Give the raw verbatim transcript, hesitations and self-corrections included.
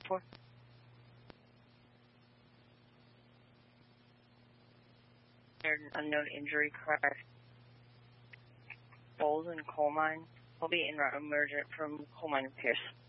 for? Unknown injury crash. Bowles and coal mine will be in route emergent from coal mine repairs.